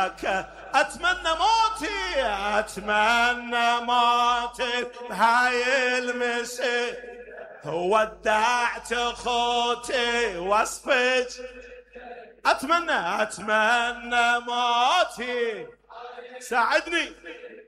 أتمنى موتي أتمنى موتي بهاي المسي، ودعت أخوتي واصفج. أتمنى موتي، ساعدني